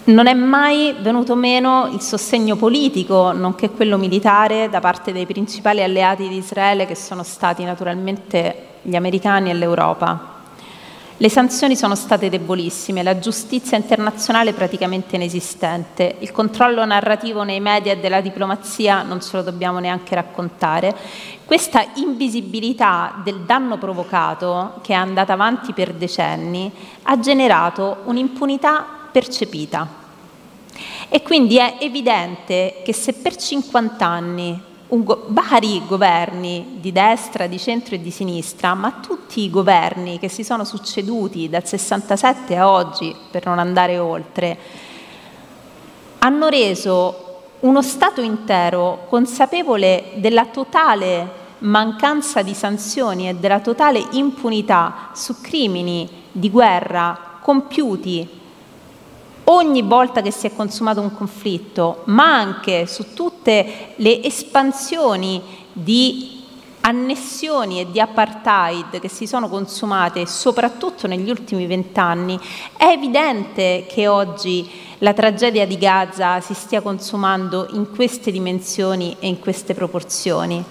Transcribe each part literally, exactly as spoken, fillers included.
Non è mai venuto meno il sostegno politico, nonché quello militare, da parte dei principali alleati di Israele, che sono stati naturalmente gli americani e l'Europa. Le sanzioni sono state debolissime, la giustizia internazionale praticamente inesistente, il controllo narrativo nei media e della diplomazia non ce lo dobbiamo neanche raccontare. Questa invisibilità del danno provocato, che è andata avanti per decenni, ha generato un'impunità percepita. E quindi è evidente che se per cinquanta anni un go- vari governi di destra, di centro e di sinistra, ma tutti i governi che si sono succeduti dal sessantasette a oggi, per non andare oltre, hanno reso uno Stato intero consapevole della totale mancanza di sanzioni e della totale impunità su crimini di guerra compiuti ogni volta che si è consumato un conflitto, ma anche su tutte le espansioni di annessioni e di apartheid che si sono consumate soprattutto negli ultimi vent'anni, è evidente che oggi la tragedia di Gaza si stia consumando in queste dimensioni e in queste proporzioni.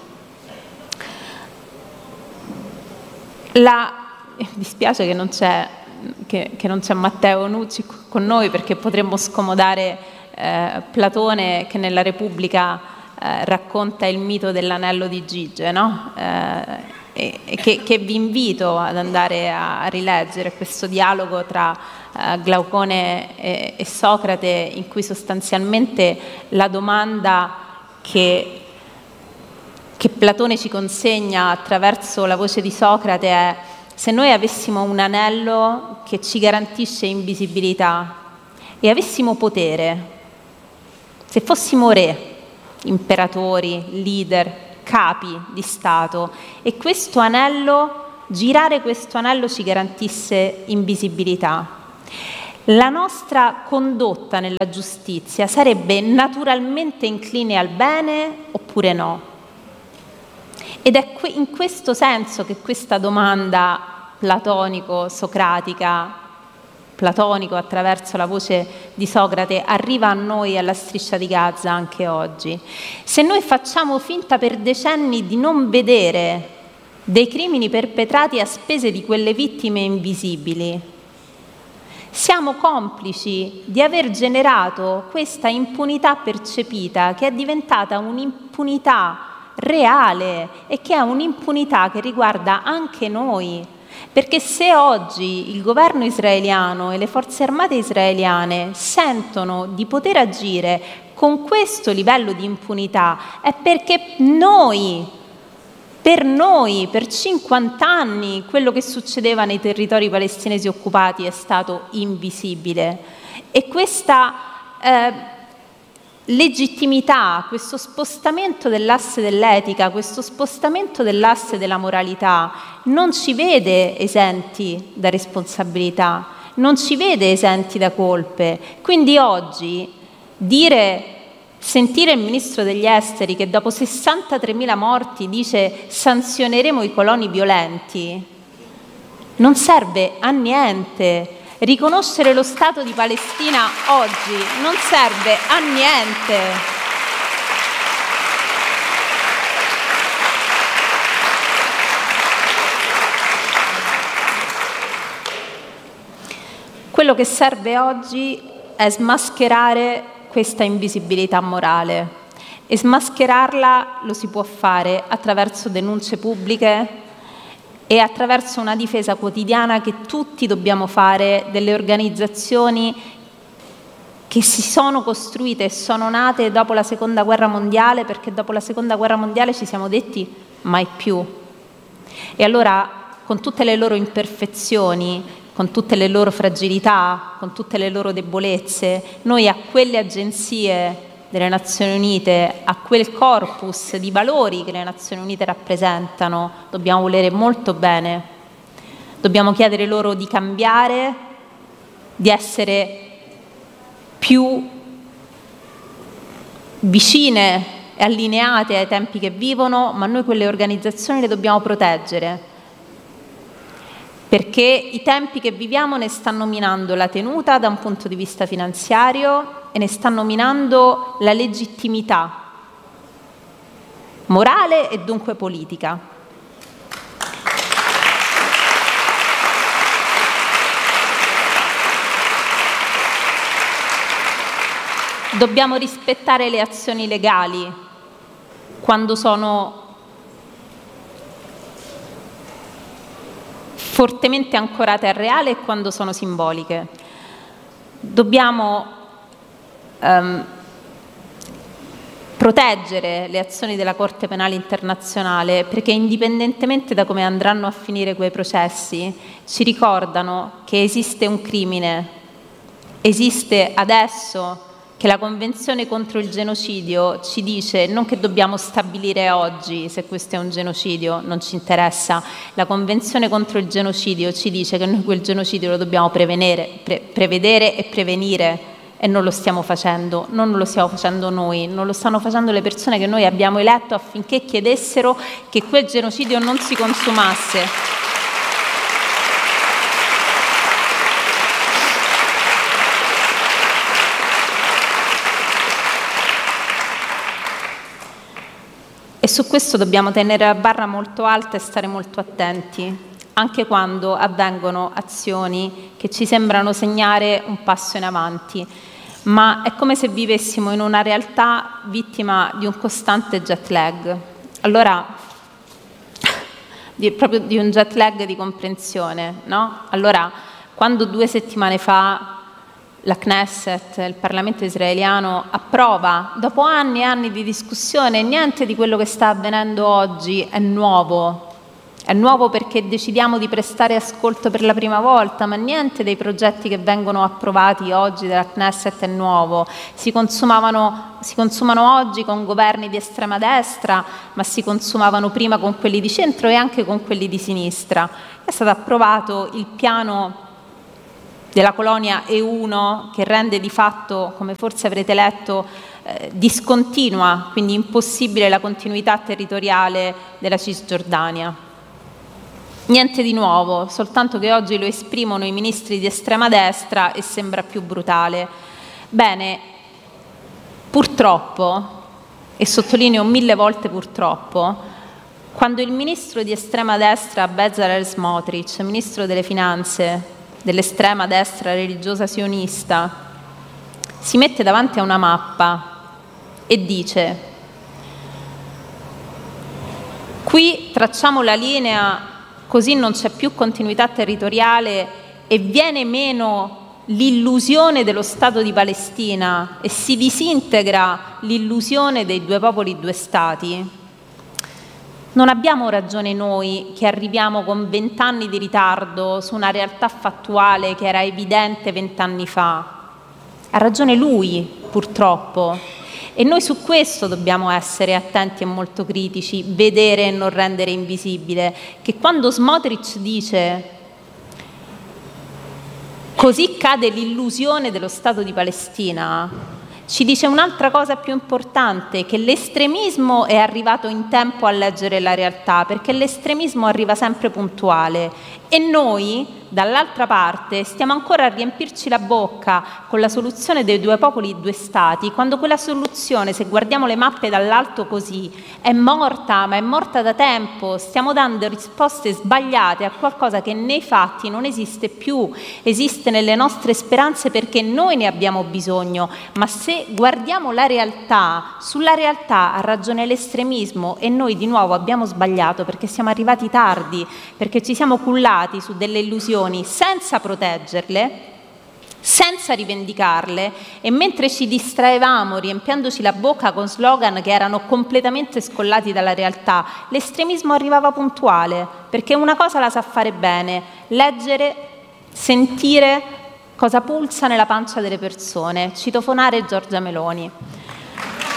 La... Mi dispiace che non c'è Che, che non c'è Matteo Nucci con noi, perché potremmo scomodare eh, Platone, che nella Repubblica eh, racconta il mito dell'anello di Gige, no? eh, e, e che, che vi invito ad andare a, a rileggere, questo dialogo tra eh, Glaucone e, e Socrate, in cui sostanzialmente la domanda che, che Platone ci consegna attraverso la voce di Socrate è: se noi avessimo un anello che ci garantisce invisibilità e avessimo potere, se fossimo re, imperatori, leader, capi di Stato, e questo anello, girare questo anello ci garantisse invisibilità, la nostra condotta nella giustizia sarebbe naturalmente incline al bene oppure no? Ed è in questo senso che questa domanda platonico-socratica, platonico attraverso la voce di Socrate, arriva a noi alla Striscia di Gaza anche oggi. Se noi facciamo finta per decenni di non vedere dei crimini perpetrati a spese di quelle vittime invisibili, siamo complici di aver generato questa impunità percepita, che è diventata un'impunità reale e che è un'impunità che riguarda anche noi, perché se oggi il governo israeliano e le forze armate israeliane sentono di poter agire con questo livello di impunità è perché noi, per noi, per cinquanta anni, quello che succedeva nei territori palestinesi occupati è stato invisibile. E questa eh, legittimità, questo spostamento dell'asse dell'etica, questo spostamento dell'asse della moralità non ci vede esenti da responsabilità, non ci vede esenti da colpe. Quindi oggi dire, sentire il Ministro degli Esteri che dopo sessantatremila morti dice sanzioneremo i coloni violenti, non serve a niente. Riconoscere lo Stato di Palestina oggi non serve a niente. Quello che serve oggi è smascherare questa invisibilità morale, e smascherarla lo si può fare attraverso denunce pubbliche e attraverso una difesa quotidiana che tutti dobbiamo fare delle organizzazioni che si sono costruite e sono nate dopo la Seconda Guerra Mondiale, perché dopo la Seconda Guerra Mondiale ci siamo detti mai più. E allora, con tutte le loro imperfezioni, con tutte le loro fragilità, con tutte le loro debolezze, noi a quelle agenzie delle Nazioni Unite, a quel corpus di valori che le Nazioni Unite rappresentano, dobbiamo volere molto bene. Dobbiamo chiedere loro di cambiare, di essere più vicine e allineate ai tempi che vivono, ma noi quelle organizzazioni le dobbiamo proteggere, perché i tempi che viviamo ne stanno minando la tenuta da un punto di vista finanziario e ne stanno minando la legittimità morale e dunque politica. Dobbiamo rispettare le azioni legali quando sono fortemente ancorate al reale e quando sono simboliche. Dobbiamo um, proteggere le azioni della Corte Penale Internazionale, perché indipendentemente da come andranno a finire quei processi, ci ricordano che esiste un crimine, esiste adesso che la Convenzione contro il genocidio ci dice non che dobbiamo stabilire oggi se questo è un genocidio, non ci interessa. La Convenzione contro il genocidio ci dice che noi quel genocidio lo dobbiamo prevenire, pre- prevedere e prevenire, e non lo stiamo facendo, non lo stiamo facendo noi, non lo stanno facendo le persone che noi abbiamo eletto affinché chiedessero che quel genocidio non si consumasse. E su questo dobbiamo tenere la barra molto alta e stare molto attenti, anche quando avvengono azioni che ci sembrano segnare un passo in avanti, ma è come se vivessimo in una realtà vittima di un costante jet lag. Allora, di, proprio di un jet lag di comprensione, no? Allora, quando due settimane fa la Knesset, il Parlamento israeliano, approva, dopo anni e anni di discussione, niente di quello che sta avvenendo oggi è nuovo. È nuovo perché decidiamo di prestare ascolto per la prima volta, ma niente dei progetti che vengono approvati oggi dalla Knesset è nuovo. Si consumavano, si consumano oggi con governi di estrema destra, ma si consumavano prima con quelli di centro e anche con quelli di sinistra. È stato approvato il piano della colonia E uno, che rende di fatto, come forse avrete letto, eh, discontinua, quindi impossibile la continuità territoriale della Cisgiordania. Niente di nuovo, soltanto che oggi lo esprimono i ministri di estrema destra e sembra più brutale. Bene, purtroppo, e sottolineo mille volte purtroppo, quando il ministro di estrema destra Bezalel Smotrich, ministro delle finanze, dell'estrema destra religiosa sionista, si mette davanti a una mappa e dice: qui tracciamo la linea così non c'è più continuità territoriale e viene meno l'illusione dello Stato di Palestina e si disintegra l'illusione dei due popoli, due Stati. Non abbiamo ragione noi che arriviamo con vent'anni di ritardo su una realtà fattuale che era evidente vent'anni fa. Ha ragione lui, purtroppo. E noi su questo dobbiamo essere attenti e molto critici, vedere e non rendere invisibile, che quando Smotrich dice così cade l'illusione dello Stato di Palestina, ci dice un'altra cosa più importante, che l'estremismo è arrivato in tempo a leggere la realtà, perché l'estremismo arriva sempre puntuale e noi dall'altra parte stiamo ancora a riempirci la bocca con la soluzione dei due popoli, due stati, quando quella soluzione, se guardiamo le mappe dall'alto così, è morta, ma è morta da tempo. Stiamo dando risposte sbagliate a qualcosa che nei fatti non esiste più, esiste nelle nostre speranze perché noi ne abbiamo bisogno, ma se guardiamo la realtà, sulla realtà ha ragione l'estremismo e noi di nuovo abbiamo sbagliato perché siamo arrivati tardi, perché ci siamo cullati su delle illusioni senza proteggerle, senza rivendicarle, e mentre ci distraevamo riempiendoci la bocca con slogan che erano completamente scollati dalla realtà, l'estremismo arrivava puntuale, perché una cosa la sa fare bene: leggere, sentire cosa pulsa nella pancia delle persone, citofonare Giorgia Meloni.